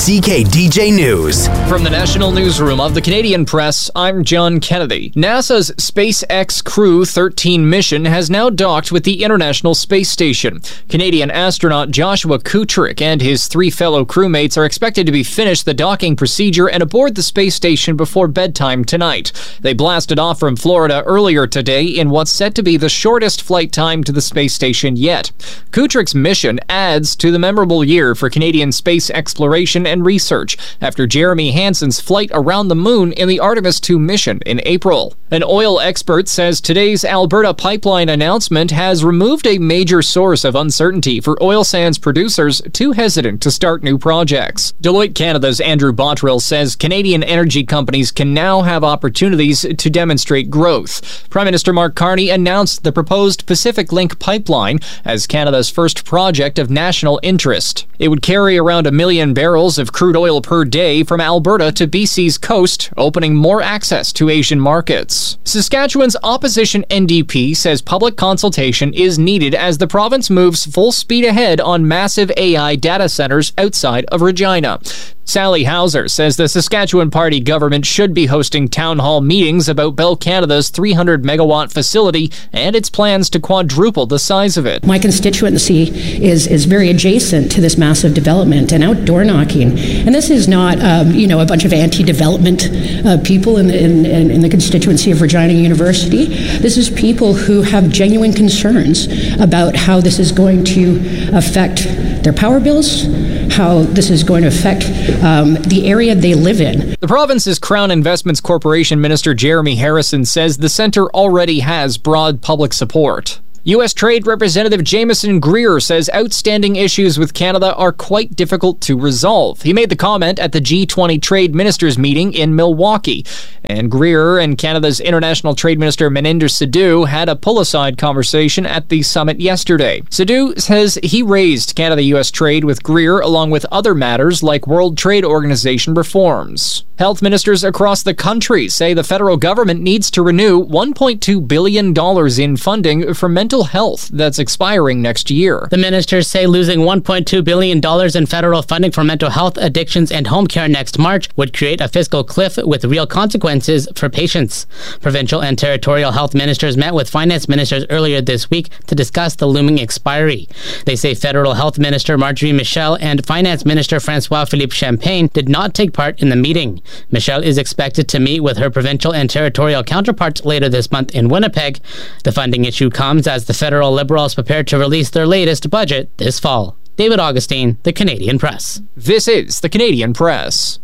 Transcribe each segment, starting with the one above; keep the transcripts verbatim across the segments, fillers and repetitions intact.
C K D J News. From the National Newsroom of the Canadian Press, I'm John Kennedy. NASA's SpaceX Crew thirteen mission has now docked with the International Space Station. Canadian astronaut Joshua Kutrick and his three fellow crewmates are expected to be finished the docking procedure and aboard the space station before bedtime tonight. They blasted off from Florida earlier today in what's set to be the shortest flight time to the space station yet. Kutrick's mission adds to the memorable year for Canadian space exploration and research after Jeremy Hansen's flight around the moon in the Artemis two mission in April. An oil expert says today's Alberta pipeline announcement has removed a major source of uncertainty for oil sands producers too hesitant to start new projects. Deloitte Canada's Andrew Bottrill says Canadian energy companies can now have opportunities to demonstrate growth. Prime Minister Mark Carney announced the proposed Pacific Link pipeline as Canada's first project of national interest. It would carry around a million barrels of crude oil per day from Alberta to B C's coast, opening more access to Asian markets. Saskatchewan's opposition N D P says public consultation is needed as the province moves full speed ahead on massive A I data centers outside of Regina. Sally Hauser says the Saskatchewan Party government should be hosting town hall meetings about Bell Canada's three hundred megawatt facility and its plans to quadruple the size of it. My constituency is, is very adjacent to this massive development and outdoor knocking. And this is not, um, you know, a bunch of anti-development uh, people in the, in, in the constituency of Regina University. This is people who have genuine concerns about how this is going to affect their power bills, how this is going to affect um, the area they live in. The province's Crown Investments Corporation Minister Jeremy Harrison says the centre already has broad public support. U S Trade Representative Jameson Greer says outstanding issues with Canada are quite difficult to resolve. He made the comment at the G twenty Trade Ministers meeting in Milwaukee. And Greer and Canada's International Trade Minister Maninder Sidhu had a pull-aside conversation at the summit yesterday. Sidhu says he raised Canada-U S trade with Greer along with other matters like World Trade Organization reforms. Health ministers across the country say the federal government needs to renew one point two billion dollars in funding for mental health that's expiring next year. The ministers say losing one point two billion dollars in federal funding for mental health, addictions, and home care next March would create a fiscal cliff with real consequences for patients. Provincial and territorial health ministers met with finance ministers earlier this week to discuss the looming expiry. They say federal health minister Marjorie Michel and finance minister Francois-Philippe Champagne did not take part in the meeting. Michel is expected to meet with her provincial and territorial counterparts later this month in Winnipeg. The funding issue comes as the federal Liberals prepare to release their latest budget this fall. David Augustine, The Canadian Press. This is The Canadian Press.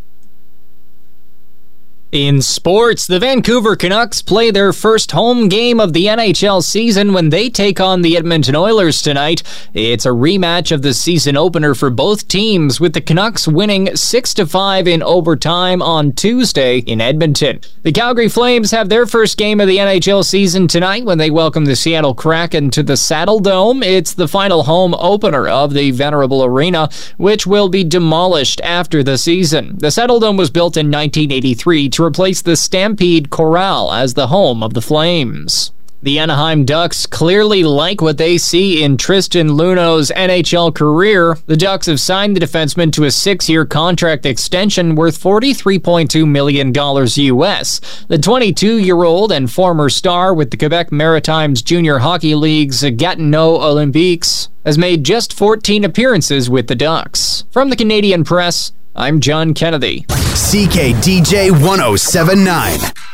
In sports, the Vancouver Canucks play their first home game of the N H L season when they take on the Edmonton Oilers tonight. It's a rematch of the season opener for both teams, with the Canucks winning six to five in overtime on Tuesday in Edmonton. The Calgary Flames have their first game of the N H L season tonight when they welcome the Seattle Kraken to the Saddle Dome. It's the final home opener of the venerable arena, which will be demolished after the season. The Saddle Dome was built in nineteen eighty-three to to replace the Stampede Corral as the home of the Flames. The Anaheim Ducks clearly like what they see in Tristan Luneau's N H L career. The Ducks have signed the defenseman to a six-year contract extension worth forty-three point two million dollars U S. The twenty-two-year-old and former star with the Quebec Maritimes Junior Hockey League's Gatineau Olympiques has made just fourteen appearances with the Ducks. From the Canadian Press, I'm John Kennedy. C K D J one oh seven point nine.